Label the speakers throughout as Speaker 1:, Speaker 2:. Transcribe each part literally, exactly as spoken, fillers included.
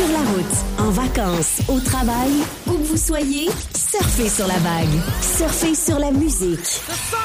Speaker 1: Sur la route, en vacances, au travail, où que vous soyez, surfez sur la vague. Surfez sur la musique.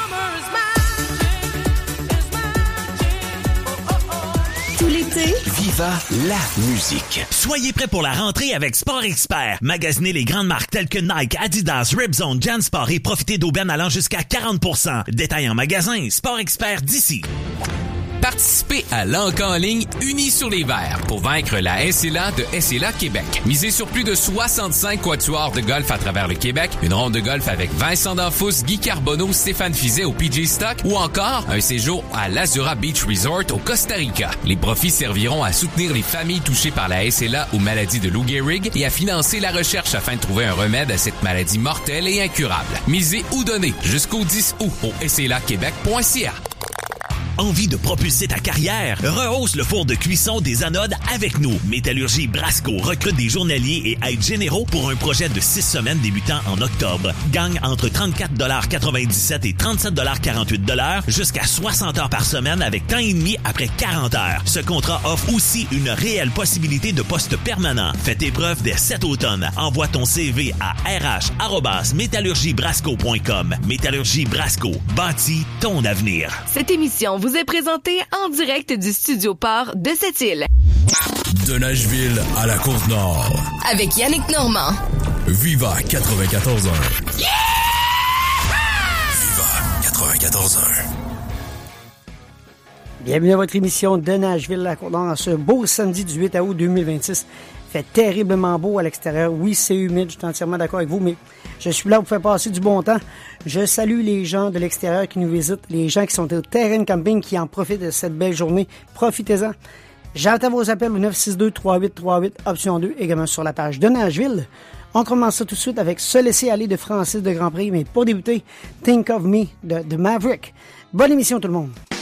Speaker 1: Tout l'été,
Speaker 2: Viva la musique. Soyez prêts pour la rentrée avec Sport Expert. Magasinez les grandes marques telles que Nike, Adidas, Ripzone, JanSport et profitez d'aubaines allant jusqu'à quarante pour cent. Détail en magasin, Sport Expert d'ici.
Speaker 3: Participez à l'Encan en ligne Unis sur les verts pour vaincre la S L A de S L A Québec. Misez sur plus de soixante-cinq quatuors de golf à travers le Québec, une ronde de golf avec Vincent Danfous, Guy Carbonneau, Stéphane Fizet au P G Stock ou encore un séjour à l'Azura Beach Resort au Costa Rica. Les profits serviront à soutenir les familles touchées par la S L A ou maladie de Lou Gehrig et à financer la recherche afin de trouver un remède à cette maladie mortelle et incurable. Misez ou donnez jusqu'au dix août au S L A québec point c a.
Speaker 2: Envie de propulser ta carrière? Rehausse le four de cuisson des anodes avec nous. Métallurgie Brasco recrute des journaliers et aides généraux pour un projet de six semaines débutant en octobre. Gagne entre trente-quatre dollars quatre-vingt-dix-sept et trente-sept dollars quarante-huit jusqu'à soixante heures par semaine avec temps et demi après quarante heures. Ce contrat offre aussi une réelle possibilité de poste permanent. Fais tes preuves dès cet automne. Envoie ton C V à r h arobase métallurgie brasco point com. Métallurgie Brasco, bâtis ton avenir.
Speaker 4: Cette émission vous est présentée en direct du Studio Port de Sept-Îles.
Speaker 5: De Nashville à la Côte-Nord.
Speaker 4: Avec Yannick Normand.
Speaker 5: Viva quatre-vingt-quatorze un. Yeah! Viva quatre-vingt-quatorze un.
Speaker 6: Bienvenue à votre émission de Nashville à la Côte-Nord ce beau samedi du huit août deux mille vingt-six. Il fait terriblement beau à l'extérieur. Oui, c'est humide, je suis entièrement d'accord avec vous, mais je suis là pour faire passer du bon temps. Je salue les gens de l'extérieur qui nous visitent, les gens qui sont au terrain de camping qui en profitent de cette belle journée. Profitez-en. J'attends vos appels au neuf six deux trois huit trois huit, option deux, également sur la page de Nashville. On commence ça tout de suite avec Se laisser aller de Francis de Grandpré, mais pour débuter, Think of Me de, de Maverick. Bonne émission tout le monde.